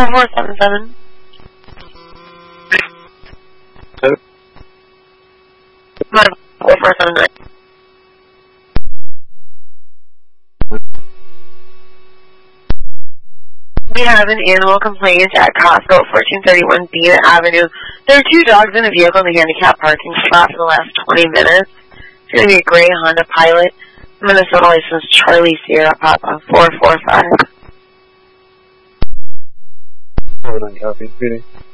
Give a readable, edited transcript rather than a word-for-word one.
4477. So? 4479. We have an animal complaint at Costco, 1431 Bean Avenue. There are 2 dogs in a vehicle in the handicap parking spot for the last 20 minutes. It's going to be a gray Honda Pilot. Minnesota license Charlie Sierra Papa 445. Overnight copy. Meeting.